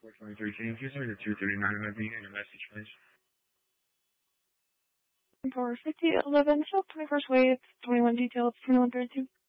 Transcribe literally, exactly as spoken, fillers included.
four twenty-three Team Houston, you're two thirty-nine M V, and your message, please. Tower fifty eleven South twenty-first Way, it's twenty-one detail, it's twenty-one thirty-two.